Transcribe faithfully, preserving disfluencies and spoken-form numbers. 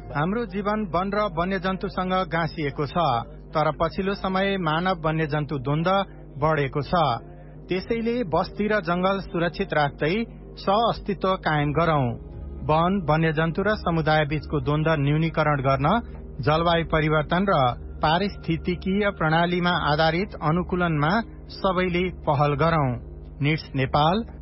हाम्रो जीवन वन र वन्यजन्तुसँग गाँसिएको छ, तर पछिल्लो समय मानव वन्यजन्तु द्वन्द्व बढेको छ। त्यसैले बस्ती र जंगल सुरक्षित राख्दै सह-अस्तित्व कायम गरौं। वन, वन्यजन्तु र समुदाय बीचको द्वन्द्व न्यूनीकरण गर्न जलवायु परिवर्तन र पारिस्थितिकीय प्रणालीमा आधारित अनुकूलनमा सबैले पहल गरौं। निड्स नेपाल